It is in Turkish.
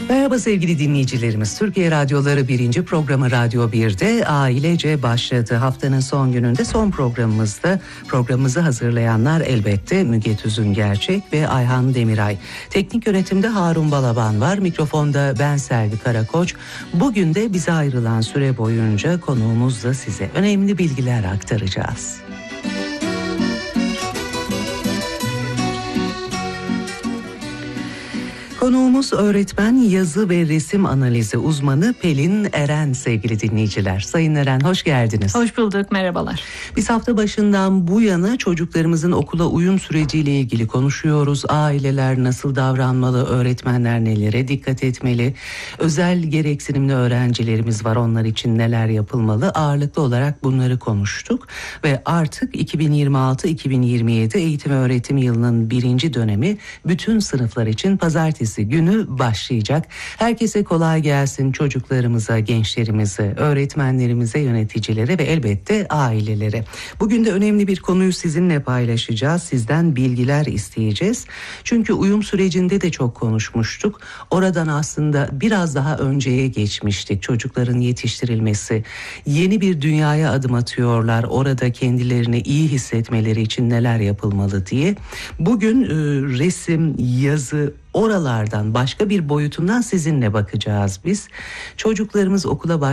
Merhaba sevgili dinleyicilerimiz. Türkiye Radyoları 1. programı Radyo 1'de ailece başladı. Haftanın son gününde son programımızda programımızı hazırlayanlar elbette Müge Tüzüngerçek ve Ayhan Demiray. Teknik yönetimde Harun Balaban var. Mikrofonda ben Selvi Karakoç. Bugün de bize ayrılan süre boyunca konuğumuzla size önemli bilgiler aktaracağız. Konuğumuz öğretmen, yazı ve resim analizi uzmanı Pelin Eren sevgili dinleyiciler. Sayın Eren hoş geldiniz. Hoş bulduk, merhabalar. Biz hafta başından bu yana çocuklarımızın okula uyum süreciyle ilgili konuşuyoruz. Aileler nasıl davranmalı, öğretmenler nelere dikkat etmeli, özel gereksinimli öğrencilerimiz var, onlar için neler yapılmalı, ağırlıklı olarak bunları konuştuk. Ve artık 2026-2027 eğitim öğretim yılının 1. dönemi bütün sınıflar için pazartesi günü başlayacak. Herkese kolay gelsin, çocuklarımıza, gençlerimize, öğretmenlerimize, yöneticilere ve elbette ailelere. Bugün de önemli bir konuyu sizinle paylaşacağız. Sizden bilgiler isteyeceğiz. Çünkü uyum sürecinde de çok konuşmuştuk. Oradan aslında biraz daha önceye geçmiştik. Çocukların yetiştirilmesi, yeni bir dünyaya adım atıyorlar. Orada kendilerini iyi hissetmeleri için neler yapılmalı diye. Bugün resim, yazı, oralardan başka bir boyutundan sizinle bakacağız biz. Çocuklarımız okula